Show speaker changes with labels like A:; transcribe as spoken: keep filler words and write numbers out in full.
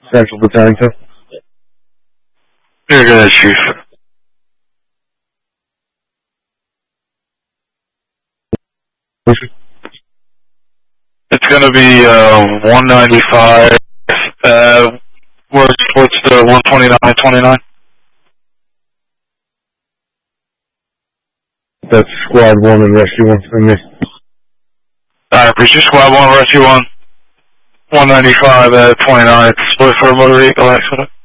A: Central to Tarrington.
B: You're good, Chief. It's gonna be uh, one ninety-five. Uh, what's what's the one twenty-nine twenty-nine?
A: That's squad one and rescue one for me.
B: Alright, Breacher Squad one, Rescue one. one ninety-five at twenty-nine. Split for a motor vehicle accident.